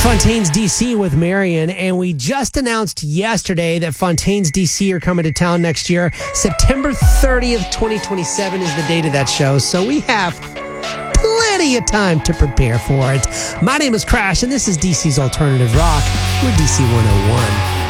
Fontaines DC with Marion, and we just announced yesterday that Fontaines DC are coming to town next year. September 30th, 2027 is the date of that show, so we have plenty of time to prepare for it. My name is Crash, and this is DC's Alternative Rock. We're DC 101.